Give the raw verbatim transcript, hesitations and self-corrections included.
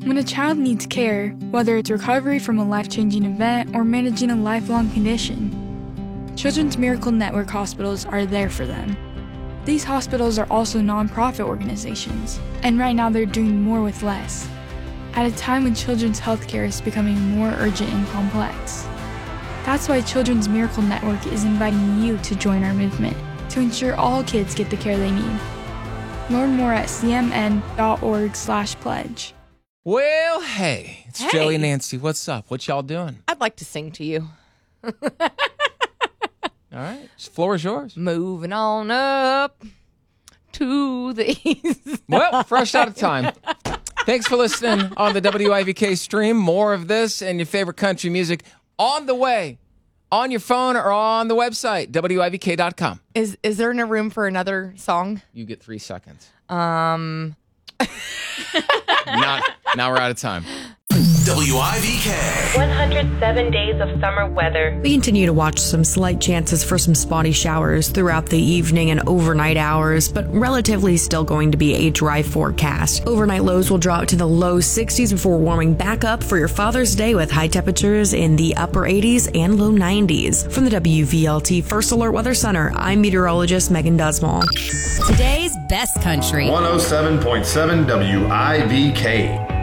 When a child needs care, whether it's recovery from a life-changing event or managing a lifelong condition, Children's Miracle Network hospitals are there for them. These hospitals are also nonprofit organizations, and right now they're doing more with less, at a time when children's healthcare is becoming more urgent and complex. That's why Children's Miracle Network is inviting you to join our movement to ensure all kids get the care they need. Learn more at c m n dot org slash pledge. Well, hey, it's Hey. Joey and Nancy. What's up? What y'all doing? I'd like to sing to you. All right, the floor is yours. Moving on up to the east. Well, fresh out of time. Thanks for listening on the W I V K stream. More of this and your favorite country music on the way, on your phone or on the website, W I V K dot com. Is is there no room for another song? You get three seconds. Um, Not, now we're out of time. W I V K. one hundred seven days of summer weather. We continue to watch some slight chances for some spotty showers throughout the evening and overnight hours, but relatively still going to be a dry forecast. Overnight lows will drop to the low sixties before warming back up for your Father's Day with high temperatures in the upper eighties and low nineties. From the W V L T First Alert Weather Center, I'm meteorologist Megan Dusmal. Today's best country. one oh seven point seven W I V K.